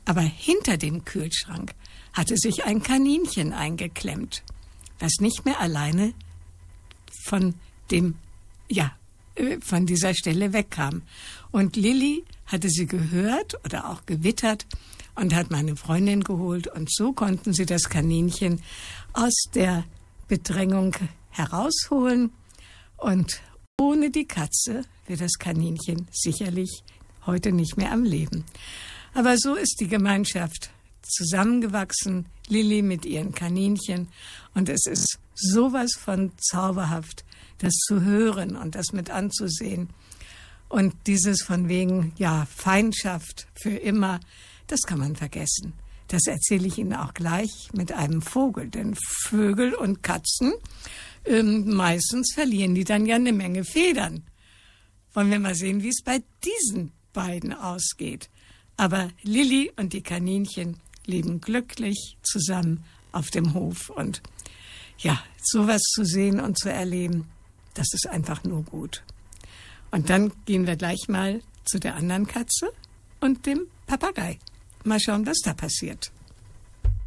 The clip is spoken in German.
Aber hinter dem Kühlschrank hatte sich ein Kaninchen eingeklemmt, was nicht mehr alleine von dieser Stelle wegkam. Und Lilli hatte sie gehört oder auch gewittert und hat meine Freundin geholt. Und so konnten sie das Kaninchen aus der Bedrängung herausholen. Und ohne die Katze wäre das Kaninchen sicherlich heute nicht mehr am Leben. Aber so ist die Gemeinschaft zusammengewachsen, Lilli mit ihren Kaninchen. Und es ist sowas von zauberhaft, das zu hören und das mit anzusehen. Und dieses von wegen, Feindschaft für immer, das kann man vergessen. Das erzähle ich Ihnen auch gleich mit einem Vogel. Denn Vögel und Katzen, meistens verlieren die dann ja eine Menge Federn. Wollen wir mal sehen, wie es bei diesen beiden ausgeht. Aber Lilli und die Kaninchen leben glücklich zusammen auf dem Hof. Und sowas zu sehen und zu erleben, das ist einfach nur gut. Und dann gehen wir gleich mal zu der anderen Katze und dem Papagei. Mal schauen, was da passiert.